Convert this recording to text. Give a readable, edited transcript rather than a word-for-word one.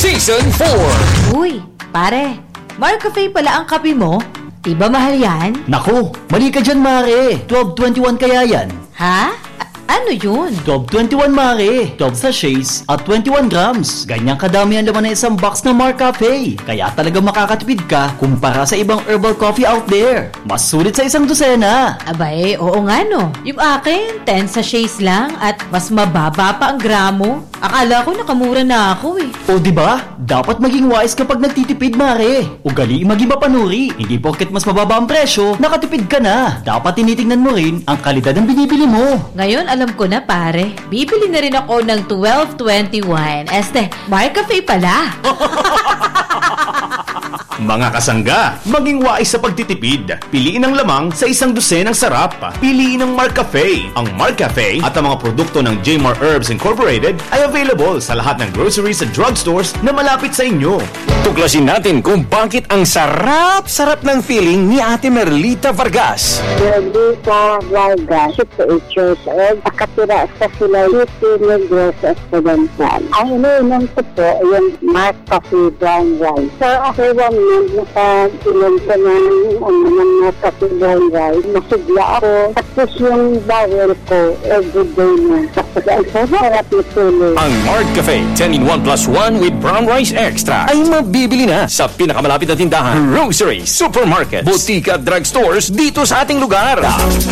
Season 4. Uy, pare, Marcafe pala ang kape mo? Diba mahal yan? Naku, mali ka dyan, Mare. 12.21 kaya yan. Ha? Ano yun? 12.21, Mare. 12 sachets at 21 grams. Ganyang kadami ang laman ng isang box ng Marcafe. Kaya talaga makakatipid ka kumpara sa ibang herbal coffee out there. Mas sulit sa isang dosena. Abay, oo nga no. Yung akin, 10 sachets lang at mas mababa pa ang gramo. Akala ko nakamura na ako eh. O diba? Dapat maging wise kapag nagtitipid, Mare. Ugali maging mapanuri. Hindi porket mas mababa ang presyo, nakatipid ka na. Dapat tinitingnan mo rin ang kalidad ng binibili mo. Ngayon alam ko na pare. Bibili na rin ako ng 12.21. Marcafe pala. Mga kasangga, maging wais sa pagtitipid. Piliin ang lamang sa isang dosenang sarap. Piliin ang Marcafe. Ang Marcafe at ang mga produkto ng Jmar Herbs Incorporated ay available sa lahat ng groceries at drugstores na malapit sa inyo. Tuklasin natin kung bakit ang sarap-sarap ng feeling ni Ate Merlita Vargas. Merlita Vargas, 58 years old, nakatira sa sila City Negros Occidental. Ang iniinom ko po yung Marcafe Brown Rice. So, after 1 month, nakainom ko ng Marcafe Brown Rice. Masigla ako. Tapos yung bawal ko, everyday na. Tapos ang sarap na tuloy. Ang Marcafe 10-in-1+1 with Brown Rice Extra ay mabibili na sa pinakamalapit na tindahan, grocery, supermarkets, butika at drugstores dito sa ating lugar.